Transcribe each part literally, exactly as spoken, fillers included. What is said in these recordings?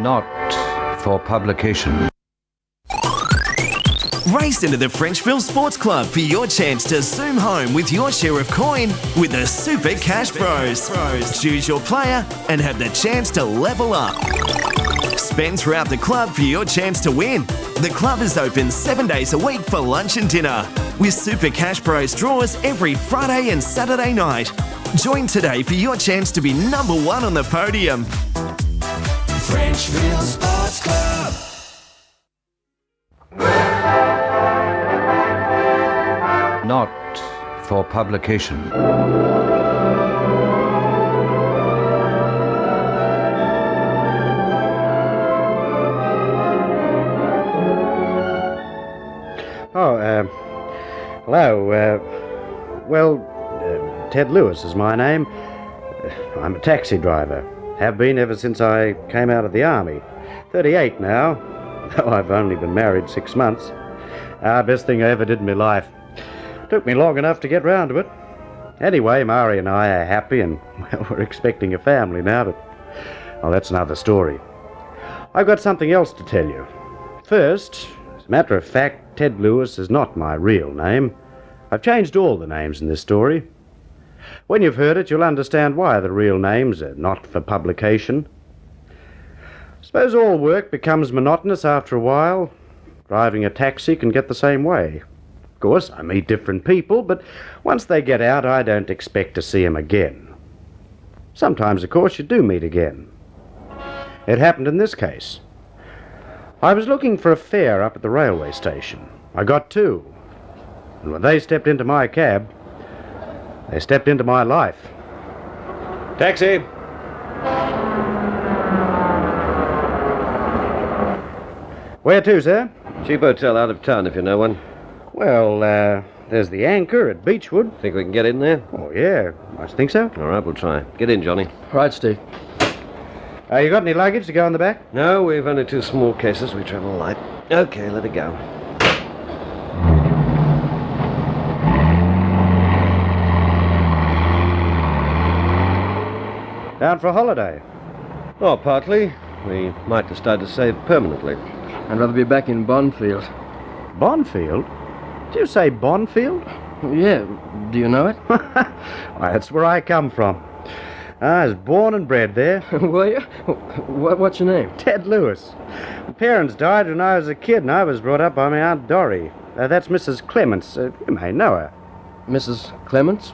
Not for publication. Race into the Frenchville Sports Club for your chance to zoom home with your share of coin with the Super Cash Bros. Choose your player and have the chance to level up. Spend throughout the club for your chance to win. The club is open seven days a week for lunch and dinner, with Super Cash Bros draws every Friday and Saturday night. Join today for your chance to be number one on the podium. Frenchville Sports Club. Not for publication. Oh, uh, hello. Uh, well, uh, Ted Lewis is my name. Uh, I'm a taxi driver. Have been ever since I came out of the army. thirty-eight now, though I've only been married six months. Ah, best thing I ever did in my life. Took me long enough to get round to it. Anyway, Mari and I are happy, and well, we're expecting a family now, but well, that's another story. I've got something else to tell you. First, as a matter of fact, Ted Lewis is not my real name. I've changed all the names in this story. When you've heard it, you'll understand why the real names are not for publication. Suppose all work becomes monotonous after a while. Driving a taxi can get the same way. Of course, I meet different people, but once they get out, I don't expect to see them again. Sometimes, of course, you do meet again. It happened in this case. I was looking for a fare up at the railway station. I got two. And when they stepped into my cab, they stepped into my life. Taxi! Where to, sir? Cheap hotel out of town, if you know one. Well, uh, there's the Anchor at Beechwood. Think we can get in there? Oh, yeah. I think so. All right, we'll try. Get in, Johnny. Right, Steve. Uh, you got any luggage to go in the back? No, we've only two small cases. We travel light. Okay, let it go. Down for a holiday? Oh, partly. We might decide to save permanently. I'd rather be back in Bonfield. Bonfield? Did you say Bonfield? Yeah. Do you know it? Why, that's where I come from. I was born and bred there. Were you? What, what's your name? Ted Lewis. My parents died when I was a kid, and I was brought up by my Aunt Dory. Uh, that's Missus Clements. Uh, you may know her. Missus Clements?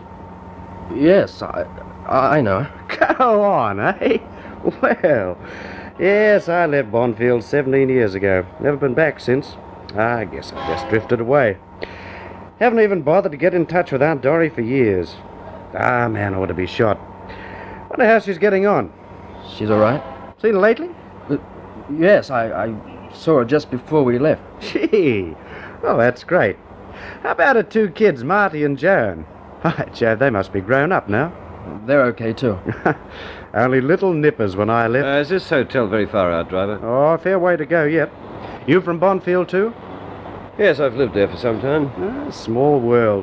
Yes, I, I know her. Go on, eh? Well, yes, I left Bonfield seventeen years ago. Never been back since. I guess I just drifted away. Haven't even bothered to get in touch with Aunt Dory for years. Ah, man, I ought to be shot. Wonder how she's getting on. She's all right? Seen her lately? Uh, yes, I, I saw her just before we left. Gee, oh, that's great. How about her two kids, Marty and Joan? Hi, Joe, they must be grown up now. They're okay, too. Only little nippers when I left. Uh, is this hotel very far out, driver? Oh, a fair way to go yet. You from Bonfield, too? Yes, I've lived there for some time. Ah, small world.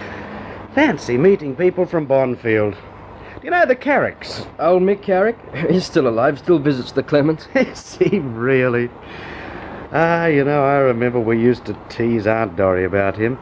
Fancy meeting people from Bonfield. Do you know the Carricks? Old Mick Carrick? He's still alive, still visits the Clements. Is he really? Ah, you know, I remember we used to tease Aunt Dory about him.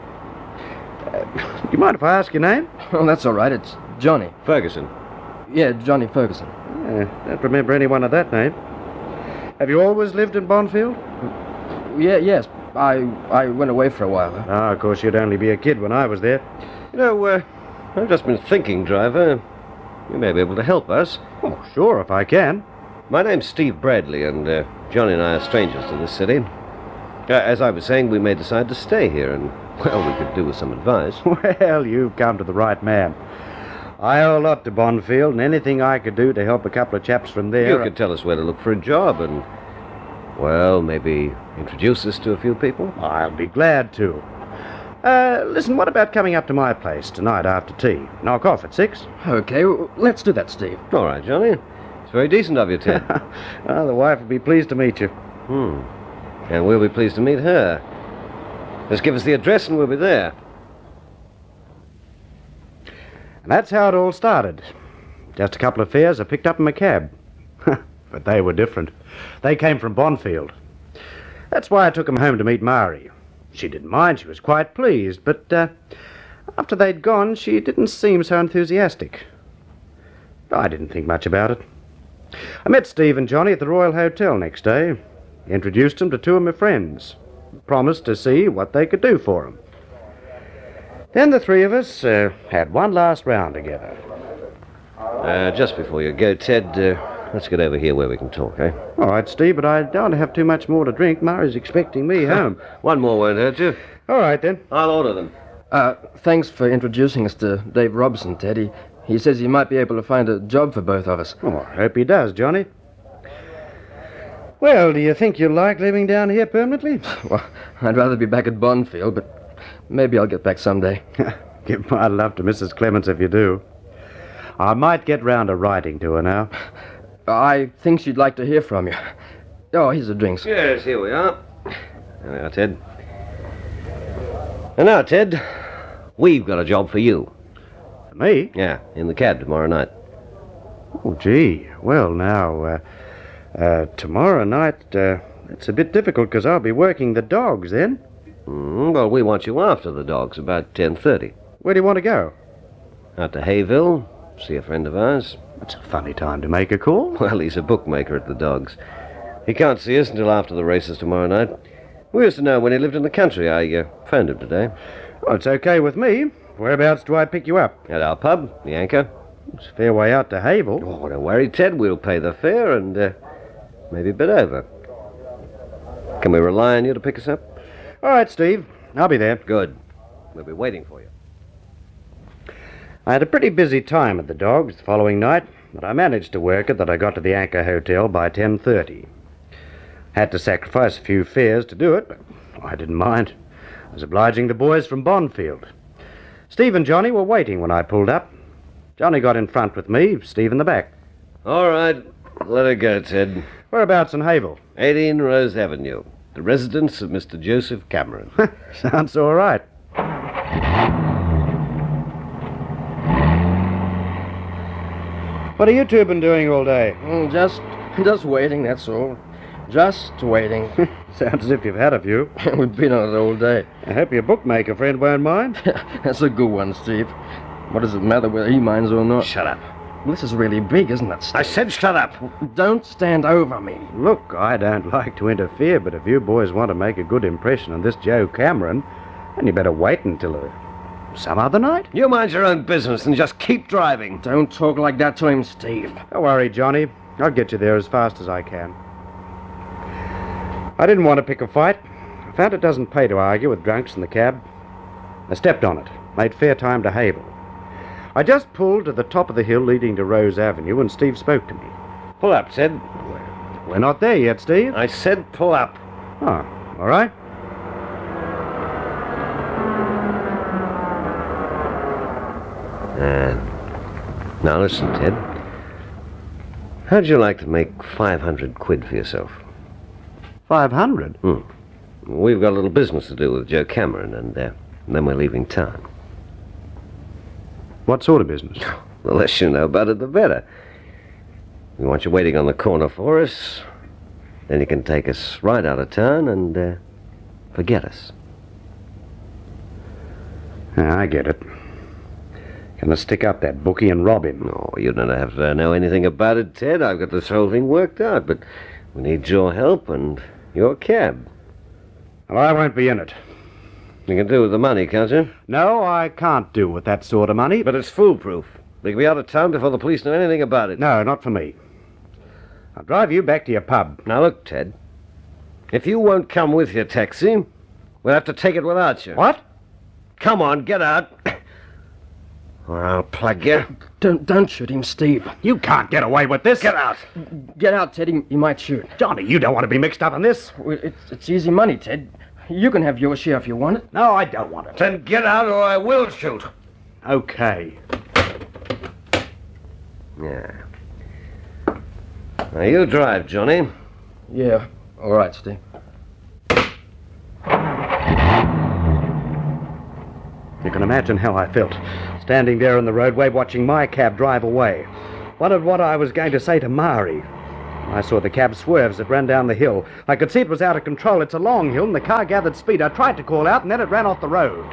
Uh, do you mind if I ask your name? Oh, that's all right. It's Johnny. Ferguson. Yeah, Johnny Ferguson. Yeah, don't remember anyone of that name. Have you always lived in Bonfield? Yeah, yes. I I went away for a while. Huh? Ah, of course, you'd only be a kid when I was there. You know, uh, I've just been thinking, driver. You may be able to help us. Oh, sure, if I can. My name's Steve Bradley, and uh, Johnny and I are strangers to this city. Uh, as I was saying, we may decide to stay here, and, well, we could do with some advice. Well, you've come to the right man. I owe a lot to Bonfield, and anything I could do to help a couple of chaps from there... You could tell us where to look for a job, and, well, maybe introduce us to a few people. I'll be glad to. Uh, listen, what about coming up to my place tonight after tea? Knock off at six. Okay, well, let's do that, Steve. All right, Johnny. It's very decent of you, Ted. Well, the wife will be pleased to meet you. Hmm. And we'll be pleased to meet her. Just give us the address and we'll be there. And that's how it all started. Just a couple of fares I picked up in my cab. but they were different. They came from Bonfield. That's why I took 'em home to meet Mari. She didn't mind, she was quite pleased, but uh, after they'd gone, she didn't seem so enthusiastic. I didn't think much about it. I met Steve and Johnny at the Royal Hotel next day. Introduced them to two of my friends. Promised to see what they could do for them. Then the three of us uh, had one last round together. Uh, just before you go, Ted, uh, let's get over here where we can talk, eh? All right, Steve, but I don't have too much more to drink. Mari's expecting me home. One more won't hurt you. All right, then. I'll order them. Uh, thanks for introducing us to Dave Robson, Ted. He, he says he might be able to find a job for both of us. Oh, I hope he does, Johnny. Well, do you think you'll like living down here permanently? Well, I'd rather be back at Bonfield, but maybe I'll get back someday. Give my love to Missus Clements if you do. I might get round to writing to her now. I think she'd like to hear from you. Oh, here's the drinks. Yes, here we are. There we are, Ted. And now, Ted, we've got a job for you. Me? Yeah, in the cab tomorrow night. Oh, gee. Well, now, uh, uh, tomorrow night, uh, it's a bit difficult because I'll be working the dogs then. Mm, well, we want you after the dogs, about ten thirty. Where do you want to go? Out to Hayville, see a friend of ours. It's a funny time to make a call. Well, he's a bookmaker at the dogs. He can't see us until after the races tomorrow night. We used to know when he lived in the country. I uh, phoned him today. Well, it's okay with me. Whereabouts do I pick you up? At our pub, the Anchor. It's a fair way out to Hayville. Oh, don't worry, Ted. We'll pay the fare and uh, maybe a bit over. Can we rely on you to pick us up? All right, Steve. I'll be there. Good. We'll be waiting for you. I had a pretty busy time at the dogs the following night, but I managed to work it that I got to the Anchor Hotel by ten thirty. Had to sacrifice a few fares to do it, but I didn't mind. I was obliging the boys from Bonfield. Steve and Johnny were waiting when I pulled up. Johnny got in front with me, Steve in the back. All right. Let her go, Ted. Whereabouts in Hayville? eighteen Rose Avenue. The residence of Mister Joseph Cameron. Sounds all right. What have you two been doing all day? Mm, just, just waiting, that's all. Just waiting. Sounds as if you've had a few. We've been on it all day. I hope your bookmaker friend won't mind. That's a good one, Steve. What does it matter whether he minds or not? Shut up. Well, this is really big, isn't it, Steve? I said shut up. Don't stand over me. Look, I don't like to interfere, but if you boys want to make a good impression on this Joe Cameron, then you better wait until uh, some other night. You mind your own business and just keep driving. Don't talk like that to him, Steve. Don't worry, Johnny. I'll get you there as fast as I can. I didn't want to pick a fight. I found it doesn't pay to argue with drunks in the cab. I stepped on it, made fair time to Hayville. I just pulled to the top of the hill leading to Rose Avenue, and Steve spoke to me. Pull up, Ted. We're not there yet, Steve. I said pull up. Oh, all right. And now listen, Ted. How'd you like to make five hundred quid for yourself? Five hundred? Hmm. We've got a little business to do with Joe Cameron, and, uh, and then we're leaving town. What sort of business? The less you know about it, the better. We want you waiting on the corner for us. Then you can take us right out of town and uh, forget us. Yeah, I get it. Gonna stick up that bookie and rob him. No, you don't have to know anything about it, Ted. I've got this whole thing worked out, but we need your help and your cab. Well, I won't be in it. You can do with the money, can't you? No, I can't do with that sort of money. But it's foolproof. They can be out of town before the police know anything about it. No, not for me. I'll drive you back to your pub. Now, look, Ted. If you won't come with your taxi, we'll have to take it without you. What? Come on, get out. Or I'll plug you. Don't, don't shoot him, Steve. You can't get away with this. Get out. Get out, Ted. He, he might shoot. Johnny, you don't want to be mixed up in this. Well, It's, it's easy money, Ted. You can have your share if you want it. No, I don't want it. Then get out or I will shoot. Okay. Yeah. Now, you drive, Johnny. Yeah. All right, Steve. You can imagine how I felt, standing there in the roadway watching my cab drive away. Wondered what I was going to say to Mari. I saw the cab swerve as it ran down the hill. I could see it was out of control. It's a long hill, and the car gathered speed. I tried to call out, and then it ran off the road.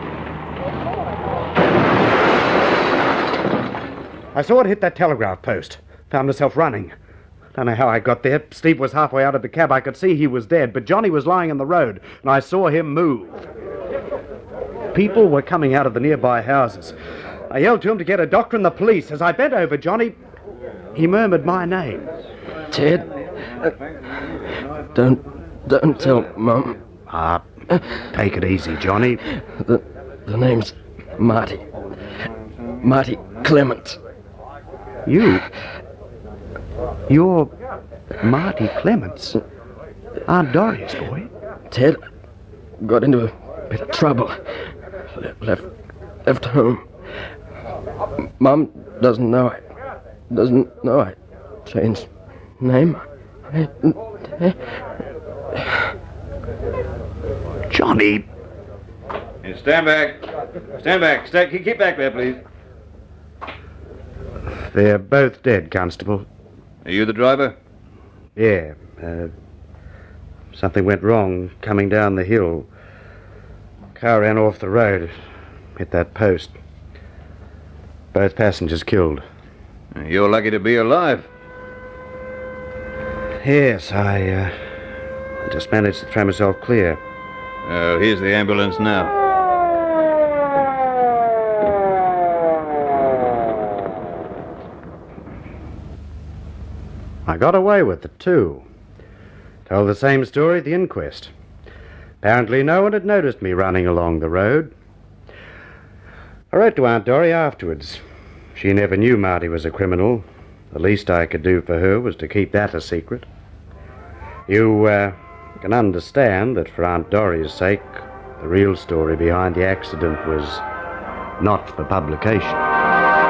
I saw it hit that telegraph post. Found myself running. Don't know how I got there. Steve was halfway out of the cab. I could see he was dead, but Johnny was lying in the road, and I saw him move. People were coming out of the nearby houses. I yelled to him to get a doctor and the police. As I bent over Johnny, he murmured my name. Ted, uh, don't, don't tell Mum. Ah, take it easy, Johnny. The, the name's Marty. Marty Clements. You? You're Marty Clements? Aunt Dory's boy? Ted got into a bit of trouble. Le- left, left home. Mum doesn't know I, doesn't know I changed name. Johnny. Hey, stand back. Stand back. Stand, keep back there, please. They're both dead, Constable. Are you the driver? Yeah. Uh, something went wrong coming down the hill. Car ran off the road. Hit that post. Both passengers killed. You're lucky to be alive. Yes, I, uh, I just managed to throw myself clear. Oh, here's the ambulance now. I got away with it, too. Told the same story at the inquest. Apparently no one had noticed me running along the road. I wrote to Aunt Dory afterwards. She never knew Marty was a criminal. The least I could do for her was to keep that a secret. You uh, can understand that for Aunt Dory's sake, the real story behind the accident was not for publication.